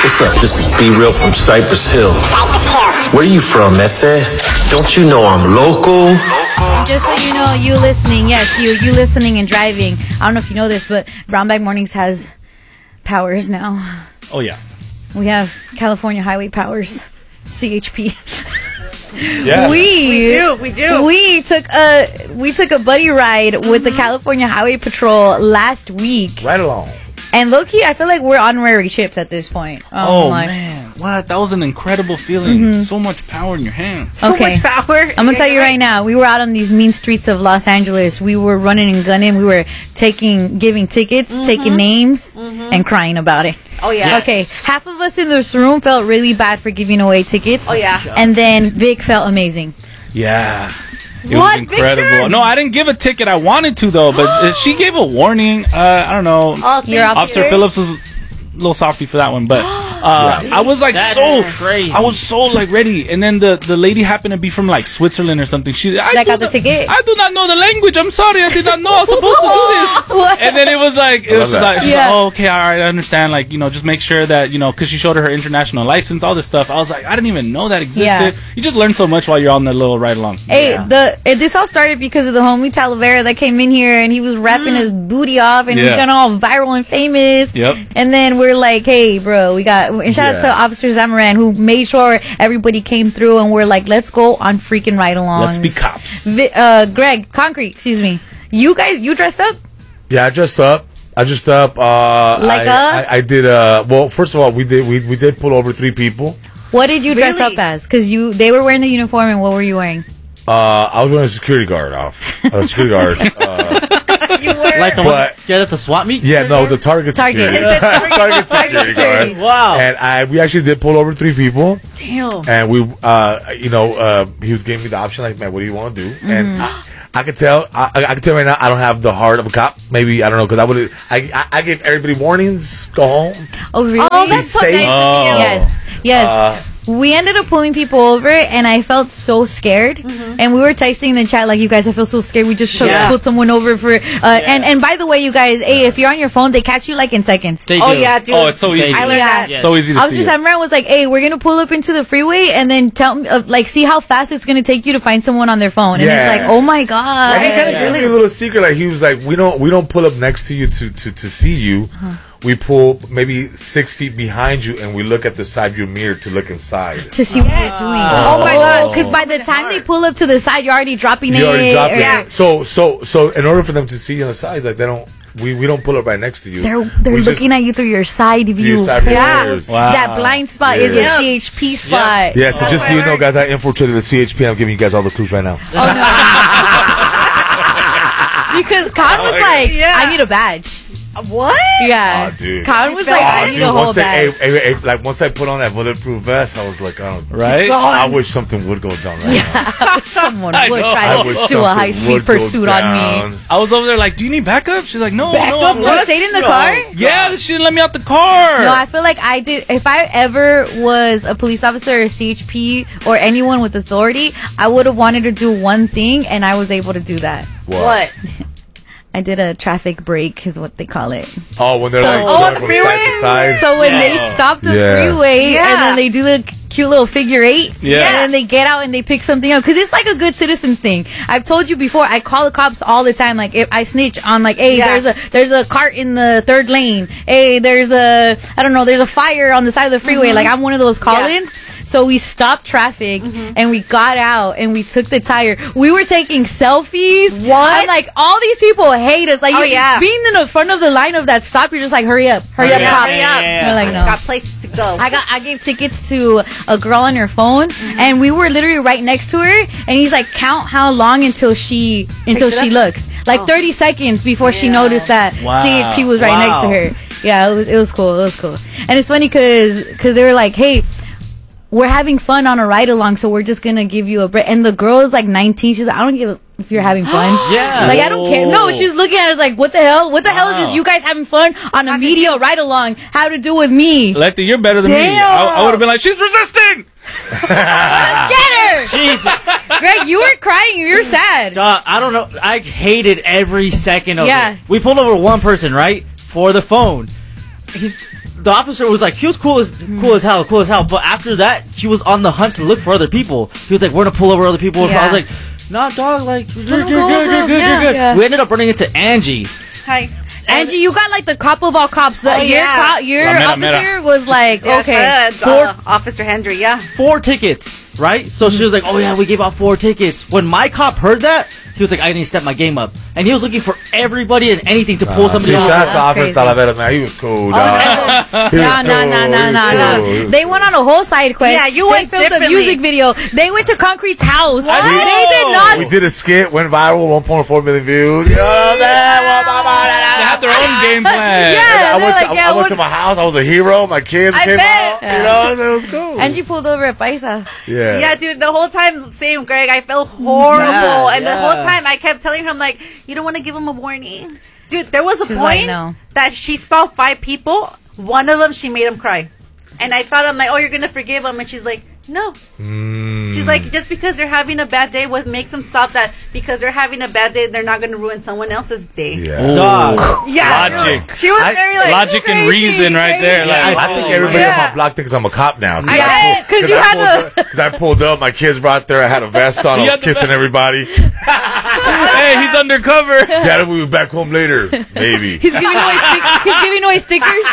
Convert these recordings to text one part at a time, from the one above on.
What's up? This is Be Real from Cypress Hill. Where you from, Ese? Don't you know I'm local? And just so you know, you listening, yes, you listening and driving. I don't know if you know this, but Brown Bag Mornings has powers now. Oh, yeah. We have California Highway Powers, CHP. Yeah. We do. We took a buddy ride with the California Highway Patrol last week. Right along. And low-key, I feel like we're honorary chips at this point. Oh man, what? That was an incredible feeling. So much power in your hands. So much power. I'm gonna tell you right now, we were out on these mean streets of Los Angeles. We were running and gunning. We were giving tickets, taking names, and crying about it. Oh, yeah. Okay, half of us in this room felt really bad for giving away tickets. Oh, yeah. And then Vic felt amazing. Yeah. It What, was incredible. Victor? No, I didn't give a ticket. I wanted to, though, but she gave a warning. I don't know. Your Officer Phillips was a little softy for that one, but I was like crazy. I was so like ready, and then the lady happened to be from like Switzerland or something. That got the ticket. I do not know the language. I'm sorry, I did not know I was supposed to do this. And then it was just like, she's like, oh, okay, all right, I understand. Like, just make sure that because she showed her international license, all this stuff. I was like, I didn't even know that existed. Yeah. You just learn so much while you're on the little ride along. Hey, this all started because of the homie Talavera that came in here and he was rapping his booty off and he got all viral and famous. Yep. And then we're like, hey, bro, and shout out to Officer Zamaran who made sure everybody came through and we're like, let's go on freaking ride-alongs. Let's be cops. Greg, Concrete, excuse me. You dressed up? Yeah, I dressed up. I did. Well, first of all, we did pull over 3 people. What did you dress up as? Because they were wearing the uniform, and what were you wearing? I was wearing a security guard a security guard. You were Like the one you had at the swap meet? Yeah, no, it was a Target. Target. Security. Target security guard. Wow. And we actually did pull over 3 people. Damn. And we, he was giving me the option, like, man, what do you want to do? And I could tell. I could tell right now, I don't have the heart of a cop. Maybe I don't know because I gave everybody warnings. Go home. Oh really? Oh, that's so safe. nice of you. Yes. We ended up pulling people over, and I felt so scared. And we were texting in the chat like, "You guys, I feel so scared. We just pulled someone over for." And by the way, you guys, if you're on your phone, they catch you like in seconds. They Oh do. yeah, dude. Oh, it's so easy. I learned that. Yes. So easy to Officer see. Samran was like, "Hey, we're gonna pull up into the freeway, and then tell me, see how fast it's gonna take you to find someone on their phone." And Yeah. it's like, "Oh my god!" And he kind of gave me a little secret. Like he was like, "We don't pull up next to you to see you. We pull maybe 6 feet behind you, and we look at the side of your mirror to look inside." To see what you're doing. Oh my god. Because by the time they pull up to the side, you're already dropping You already dropped it. Yeah. So in order for them to see you on the sides, like we don't pull up right next to you. They're We looking at you through your side view. your side view Yeah. mirrors. Wow. That blind spot is a Yeah. CHP spot. Yeah, so just so you know, guys, I infiltrated the CHP. I'm giving you guys all the clues right now. Because Khan was like, Yeah. I need a badge. What? Yeah. Oh, dude. Khan was like, I need a whole badge. Once I put on that bulletproof vest, I was like, Right? I wish something would go down right now. I wish someone I would know. try I to wish do a something high-speed would go pursuit on down. me. I was over there like, do you need backup? She's like, no, Backup? I'm You good. stayed in the car? Yeah, she didn't let me out the car. No, I feel like I did. If I ever was a police officer or CHP or anyone with authority, I would have wanted to do one thing, and I was able to do that. What? I did a traffic break, is what they call it. Oh, when they're So- like Oh, going the from freeway? side to side. So when they stop the freeway Yeah. and then they do the cute little figure 8, Yeah. and then they get out and they pick something up, because it's like a good citizens thing. I've told you before, I call the cops all the time. Like if I snitch on like, hey, there's a cart in the 3rd lane. Hey, there's a fire on the side of the freeway. Like I'm one of those call-ins. So we stopped traffic and we got out and we took the tire. We were taking selfies. What? I'm like, all these people hate us. Like, Oh, yeah. being in the front of the line of that stop, you're just like, hurry up, cop. Hurry up. We're like, no. Got places to go. I gave tickets to a girl on her phone, and we were literally right next to her. And he's like, count how long until she looks. Like 30 seconds before she noticed that CHP was right next to her. Yeah, it was cool. It was cool. And it's funny because they were like, hey, we're having fun on a ride along, so we're just gonna give you a break. And the girl is like 19. She's like, I don't give a if you're having fun. Yeah. Like I don't care. No, she was looking at us like, what the hell? What the hell is this? You guys having fun on a media ride along? How to do with me? Lefty, you're better than me. I would have been like, she's resisting. Get her! Jesus. Greg, you were crying. You're sad. I don't know. I hated every second of Yeah. it. We pulled over one person, right? For the phone. the officer was like, he was cool as hell. But after that, he was on the hunt to look for other people. He was like, we're gonna pull over other people. Yeah. I was like, nah, dog, like, you're go over good. Yeah. We ended up running into Angie. Hi. Angie, you got like the cop of all cops. Your La mera, officer was like, Yeah, okay. Officer Henry, yeah. 4 tickets, right? So she was like, oh yeah, we gave out 4 tickets. When my cop heard that, he was like, I need to step my game up. And he was looking for everybody and anything to pull somebody Shout over. out to Officer crazy. Talavera, man. He was cool, dog. No. They went on a whole side quest. Yeah, you They went filmed a differently. music video. They went to Concrete's house. What? They did not. We did a skit, went viral, 1.4 million views. You know what I'm saying? They had their own game plan. Yeah, I went to my house. I was a hero. My kids I came bet. out. You know, it was cool. Angie pulled over at Paisa. Yeah. Yeah, dude, the whole time, same, Greg, I felt horrible. Yeah, and the whole time, I kept telling her, I'm like, you don't want to give him a warning? Dude, there was a She's point like, no. that she saw 5 people. One of them, she made him cry. And I thought, I'm like, oh, you're going to forgive him. And she's like, no. She's like, just because they're having a bad day, what makes them stop that? Because they're having a bad day, they're not going to ruin someone else's day. Yeah. Dog. Yeah. Logic. She was very like, Logic and crazy, reason right there. crazy. Like, I think everybody Yeah. on my block thinks I'm a cop now. I bet, 'cause you had Because I pulled up, my kids were out there, I had a vest on, I You was had the kissing vest. everybody. hey, he's undercover. Daddy, we'll be back home later. Maybe. He's giving away stickers.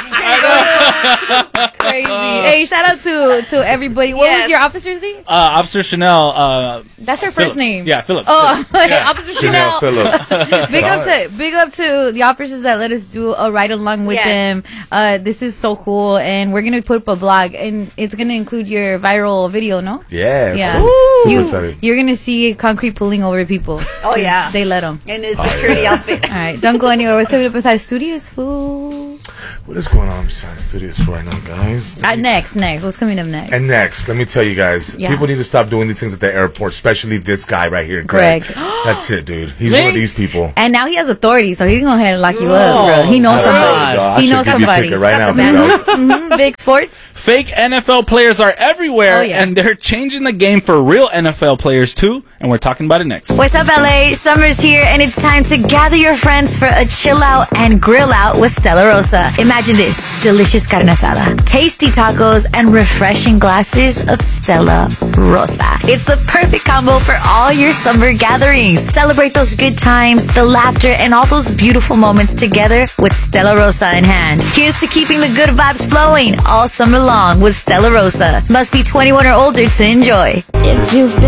Crazy. Hey, shout out to everybody. What Yes. was your officer's name? Officer Chanel. That's her Phillips. first name. Yeah, Phillips. Oh, Yeah. Officer Chanel Chanel. Phillips. Big up to the officers that let us do a ride along with Yes. them. This is so cool, and we're gonna put up a vlog, and it's gonna include your viral video, no? Yeah. Yeah. Super excited. You're gonna see Concrete pulling over people. Oh, yeah. They let them. in his security outfit. All right, don't go anywhere. What's coming up inside Studios, fool? What is going on besides studios for right now, guys? Next. What's coming up next? And next, let me tell you guys, Yeah. people need to stop doing these things at the airport, especially this guy right here, Greg. That's it, dude. He's one of these people. And now he has authority, so he's gonna go ahead and lock you up, bro. He knows I somebody. should He knows give you a somebody. ticket right now, bro. Big sports. Fake NFL players are everywhere, Oh, yeah. and they're changing the game for real NFL players too. And we're talking about it next. What's up, LA? Summer's here, and it's time to gather your friends for a chill out and grill out with Stella Rosa. Imagine this: delicious carne asada, tasty tacos, and refreshing glasses of Stella Rosa. It's the perfect combo for all your summer gatherings. Celebrate those good times, the laughter, and all those beautiful moments together with Stella Rosa in hand. Here's to keeping the good vibes flowing all summer long with Stella Rosa. Must be 21 or older to enjoy. If you've been